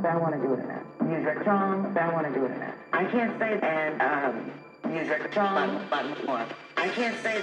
I want to do it in that. Music songs, I want to do it in that. I can't say and music songs, but more. I can't say